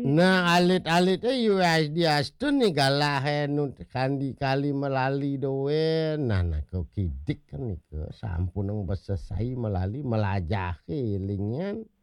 Nah, alit-alitnya diastun nih galahen kandi kali melali doen. Nah kau kidik kan nih ke sampun ang besesai melali melajahi lingan.